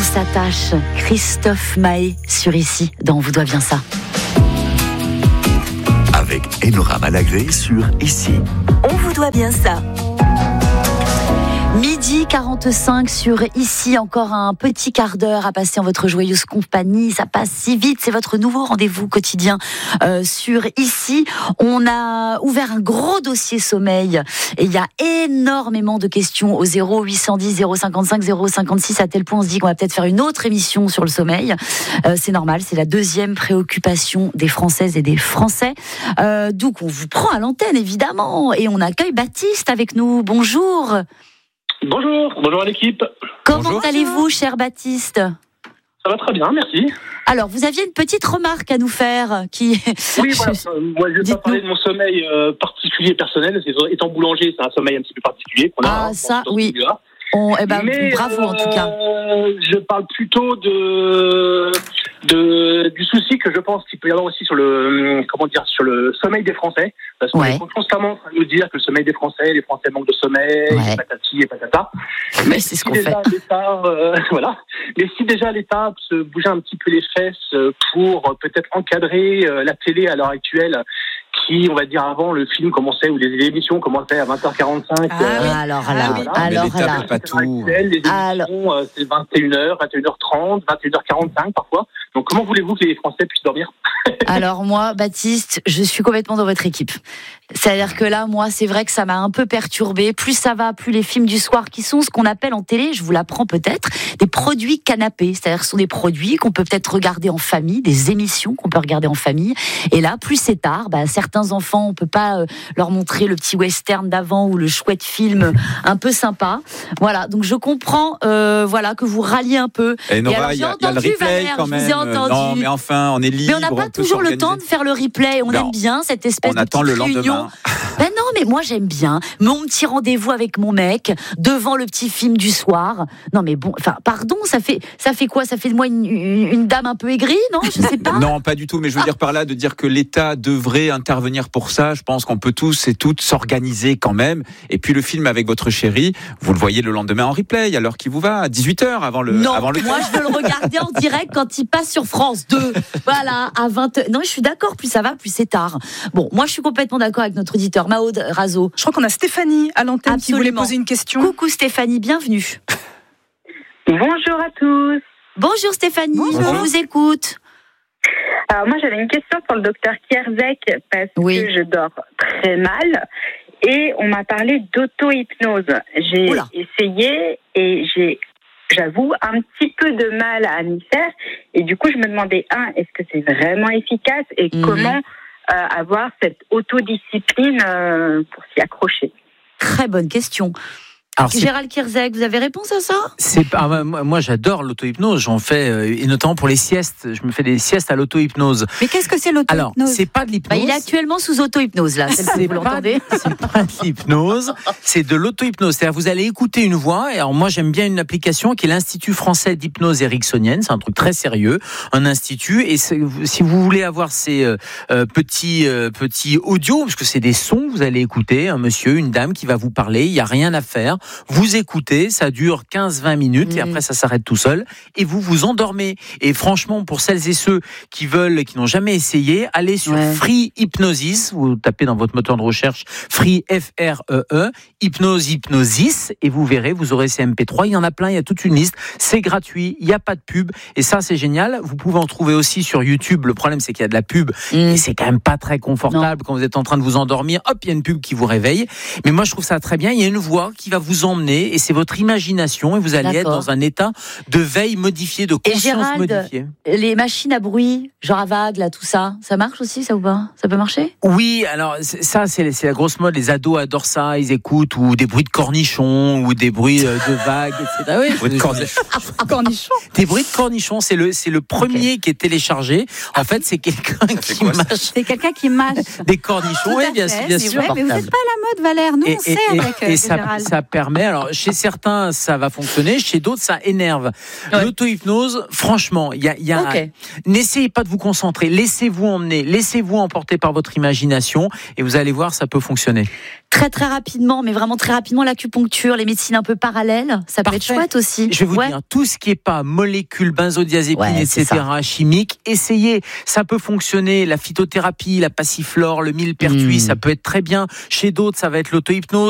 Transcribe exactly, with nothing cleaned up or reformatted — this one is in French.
s'attache. Christophe Maé sur Ici, dans On vous doit bien ça. Avec Enora Malagré sur Ici. On vous doit bien ça. Midi quarante-cinq sur Ici, encore un petit quart d'heure à passer en votre joyeuse compagnie. Ça passe si vite, c'est votre nouveau rendez-vous quotidien euh, sur Ici. On a ouvert un gros dossier sommeil et il y a énormément de questions au zéro huit cent dix zéro cinquante-cinq zéro cinquante-six, à tel point on se dit qu'on va peut-être faire une autre émission sur le sommeil. Euh, c'est normal, c'est la deuxième préoccupation des Françaises et des Français. Euh, donc on vous prend à l'antenne évidemment et on accueille Baptiste avec nous. Bonjour. Bonjour, bonjour à l'équipe. Comment Bonjour. allez-vous, cher Baptiste ? Ça va très bien, merci. Alors, vous aviez une petite remarque à nous faire qui... Oui, voilà, euh, moi je ne vais pas parler de mon sommeil euh, particulier personnel, parce que étant boulanger, c'est un sommeil un petit peu particulier qu'on a. Ah, hein, ça, dans oui. On, eh ben, Mais, bravo en tout cas. Euh, je parle plutôt de, de du souci que je pense qu'il peut y avoir aussi sur le comment dire sur le sommeil des Français, parce qu'on Ouais. est constamment en train de nous dire que le sommeil des Français, les Français manquent de sommeil, Ouais. patati et patata. Mais c'est ce qu'on si fait. déjà l'État, euh, voilà. Mais si déjà l'État se bougeait un petit peu les fesses pour euh, peut-être encadrer euh, la télé à l'heure actuelle, qui, on va dire, avant le film commençait ou les émissions commençaient à vingt heures quarante-cinq. Ah, euh, oui. Alors là, voilà. alors Mais l'État là. fait pas tout. Actuelle, les émissions, Alors- euh, c'est vingt et une heures, vingt et une heures trente, vingt et une heures quarante-cinq parfois. Donc comment voulez-vous que les Français puissent dormir ? Alors moi, Baptiste, je suis complètement dans votre équipe. C'est-à-dire que là, moi, c'est vrai que ça m'a un peu perturbée. Plus ça va, plus les films du soir, qui sont ce qu'on appelle en télé, je vous l'apprends peut-être, des produits canapés. C'est-à-dire que ce sont des produits qu'on peut peut-être regarder en famille, des émissions qu'on peut regarder en famille. Et là, plus c'est tard, bah, certains enfants, on peut pas euh, leur montrer le petit western d'avant ou le chouette film un peu sympa. Voilà, donc je comprends euh, voilà, que vous ralliez un peu. Et Et Nora, alors, il y, j'ai a il y a le entendu, replay Valère, quand je vous ai même. entendu. Non, mais enfin, on est libre. Mais on n'a pas peut toujours le s'organiser. temps de faire le replay. On Non. aime bien cette espèce On de attend petite le réunion. lendemain. Ben non, mais moi j'aime bien mon petit rendez-vous avec mon mec devant le petit film du soir. Non, mais bon, enfin, pardon, ça fait ça fait quoi ? Ça fait de moi une, une, une dame un peu aigrie, non ? Je sais pas. Non, pas du tout, mais je veux dire par là de dire que l'État devrait intervenir pour ça. Je pense qu'on peut tous et toutes s'organiser quand même. Et puis le film avec votre chérie, vous le voyez le lendemain en replay, à l'heure qui vous va, à dix-huit heures avant le Non, avant le moi je veux le regarder en direct quand il passe sur France deux. Voilà, à vingt heures. Non, je suis d'accord, plus ça va, plus c'est tard. Bon, moi je suis complètement d'accord avec notre auditeur Maud Razo. Je crois qu'on a Stéphanie à l'antenne qui voulait Absolument. poser une question. Coucou Stéphanie, bienvenue. Bonjour à tous. Bonjour Stéphanie, Bonjour. on vous écoute. Alors moi j'avais une question pour le docteur Kierzek parce Oui. que je dors très mal et on m'a parlé d'auto-hypnose. J'ai Oula. essayé et j'ai, j'avoue, un petit peu de mal à m'y faire et du coup je me demandais, un, est-ce que c'est vraiment efficace et Mhm. comment euh, avoir cette autodiscipline euh, pour s'y accrocher. Très bonne question. Alors, c'est, Gérald Kierzek, vous avez réponse à ça ? c'est pas, ah, moi, moi, j'adore l'auto-hypnose. J'en fais, euh, et notamment pour les siestes. Je me fais des siestes à l'auto-hypnose. Mais qu'est-ce que c'est Alors, l'auto-hypnose ? c'est pas de Bah, l'hypnose. il est actuellement sous auto-hypnose, là. C'est C'est vous pas, l'entendez ? c'est pas de l'hypnose, c'est de l'auto-hypnose. C'est-à-dire, vous allez écouter une voix. Et alors, moi, j'aime bien une application qui est l'Institut français d'hypnose ericksonienne. C'est un truc très sérieux, un institut. Et c'est- si vous voulez avoir ces euh, euh, petits euh, petits audios, parce que c'est des sons, vous allez écouter un monsieur, une dame qui va vous parler. Il y a rien à faire. Vous écoutez, ça dure quinze à vingt minutes et Mmh. après ça s'arrête tout seul et vous vous endormez. Et franchement, pour celles et ceux qui veulent, qui n'ont jamais essayé, allez sur Ouais. Free Hypnosis. Vous tapez dans votre moteur de recherche Free F R E E Hypnose Hypnosis et vous verrez, vous aurez ces M P trois. Il y en a plein, il y a toute une liste. C'est gratuit, il n'y a pas de pub et ça c'est génial. Vous pouvez en trouver aussi sur YouTube. Le problème c'est qu'il y a de la pub et c'est quand même pas très confortable quand vous êtes en train de vous endormir. Hop, il y a une pub qui vous réveille. Mais moi je trouve ça très bien. Il y a une voix qui va vous emmener et c'est votre imagination et vous allez D'accord. être dans un état de veille modifié, de Et conscience Gérald, modifiée. les machines à bruit, genre à vagues, là, tout ça, ça marche aussi, ça ou pas ? Ça peut marcher ? Oui, alors c'est- ça c'est c'est la grosse mode. Les ados adorent ça, ils écoutent ou des bruits de cornichons ou des bruits euh, de vagues, et cetera. Oui, Bruit de cornichons. Cornichon. des bruits de cornichons, c'est le c'est le premier qui est téléchargé. En fait, c'est quelqu'un qui quoi, ça mâche C'est quelqu'un qui mâche. des cornichons. Tout Oui, à bien, fait, bien c'est sûr. vrai, mais vous n'êtes pas à la mode, Valère. Nous, Et, on sait et- et- avec euh, et ça, Gérald. ça permet permet. Alors, chez certains, ça va fonctionner, chez d'autres, ça énerve. Ouais. L'auto-hypnose, franchement, il y a, y a okay. n'essayez pas de vous concentrer, laissez-vous emmener, laissez-vous emporter par votre imagination et vous allez voir, ça peut fonctionner. Très très rapidement, mais vraiment très rapidement, l'acupuncture, les médecines un peu parallèles, ça Parfait. peut être chouette aussi. Je vais vous ouais. dire, tout ce qui est pas molécules, benzodiazépines, ouais, et cetera, chimiques, essayez. Ça peut fonctionner. La phytothérapie, la passiflore, le millepertuis, mmh. ça peut être très bien. Chez d'autres, ça va être l'auto-hypnose.